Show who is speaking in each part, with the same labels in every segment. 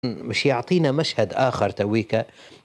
Speaker 1: مش يعطينا مشهد آخر تويكا،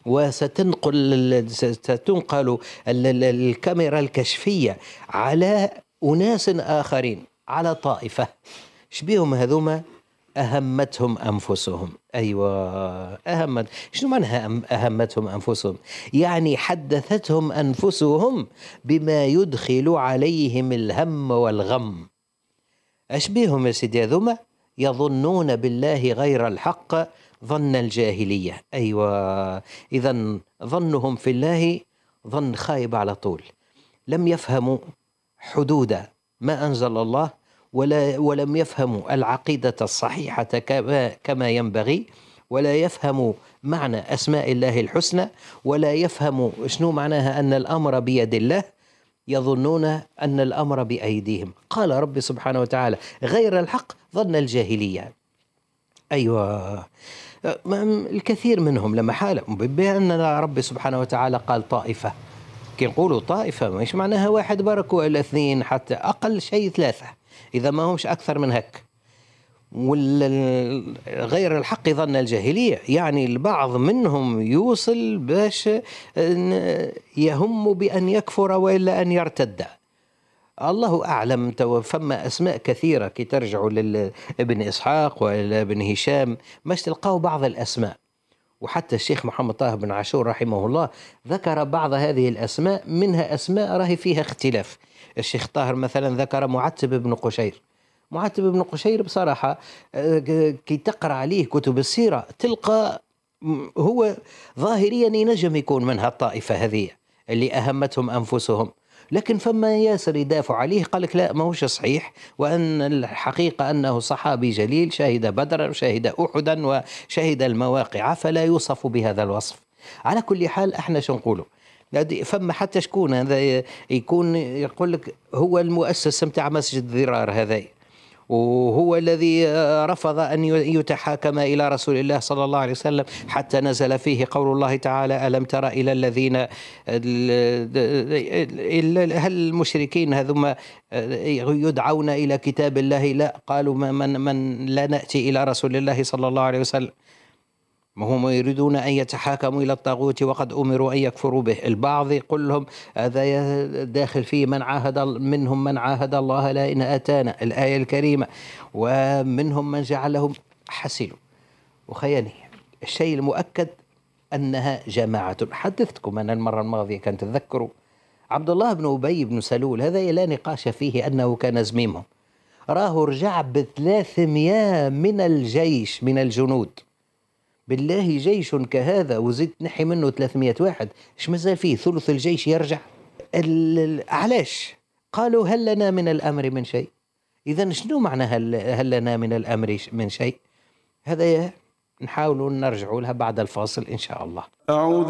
Speaker 1: ستنقل الكاميرا الكشفية على أناس آخرين، على طائفة شبيهم هذوما أهمتهم أنفسهم. أيوة، شنو معناها أهمتهم أنفسهم؟ يعني حدثتهم أنفسهم بما يدخل عليهم الهم والغم. أشبيهم يا سيدي هذوما يظنون بالله غير الحق ظن الجاهلية. أيوة، إذا ظنهم في الله ظن خايب على طول. لم يفهموا حدود ما أنزل الله، ولم يفهموا العقيدة الصحيحة كما ينبغي، ولا يفهموا معنى أسماء الله الحسنى، ولا يفهموا شنو معناها أن الأمر بيد الله. يظنون أن الأمر بأيديهم. قال رب سبحانه وتعالى غير الحق ظن الجاهلية. أيوة، الكثير منهم لما حالهم بأن رب سبحانه وتعالى قال طائفة. كي نقولوا طائفة مش معناها واحد برك ولا اثنين، حتى أقل شيء ثلاثة، إذا ما همش أكثر من هك. غير الحق ظن الجاهلية، يعني البعض منهم يوصل باش يهم بأن يكفر وإلا أن يرتد. الله أعلم. فما أسماء كثيرة كي ترجعوا لابن إسحاق وإلى ابن هشام مش تلقاوا بعض الأسماء. وحتى الشيخ محمد طه بن عاشور رحمه الله ذكر بعض هذه الأسماء، منها أسماء راهي فيها اختلاف. الشيخ طاهر مثلا ذكر معتب بن قشير. معتب بن قشير بصراحة كي تقرأ عليه كتب السيرة تلقى هو ظاهريا ينجم يكون من هالطائفة هذه اللي أهمتهم أنفسهم، لكن فما ياسر يدافع عليه، قال لك لا، ما هوش صحيح، وأن الحقيقة أنه صحابي جليل شهد بدرا وشهد أحدا وشهد المواقع، فلا يوصف بهذا الوصف. على كل حال احنا شو نقوله؟ فما حتى شكون هذا يكون يقول لك هو المؤسس متاع مسجد ضرار هذا، وهو الذي رفض أن يتحاكم إلى رسول الله صلى الله عليه وسلم، حتى نزل فيه قول الله تعالى ألم تر إلى الذين هل المشركين هذم يدعون إلى كتاب الله؟ لا، قالوا من لا نأتي إلى رسول الله صلى الله عليه وسلم، ما هم يريدون أن يتحاكموا إلى الطاغوت وقد أمروا أن يكفروا به. البعض يقول لهم هذا داخل فيه منهم من عاهد الله لئن آتانا، الآية الكريمة، ومنهم من جعلهم حسلوا وخياني. الشيء المؤكد أنها جماعة. حدثتكم أنا المرة الماضية كان تذكروا عبد الله بن أبي بن سلول، هذا لا نقاش فيه أنه كان زميمهم، راه رجع ب300 من الجيش من الجنود. بالله جيش كهذا وزدت نحي منه 300 واحد، ايش مازال فيه ثلث الجيش يرجع؟ علاش؟ قالوا هل لنا من الأمر من شيء؟ إذا شنو معنى هل لنا من الأمر من شيء؟ هذا نحاول نرجع لها بعد الفاصل إن شاء الله.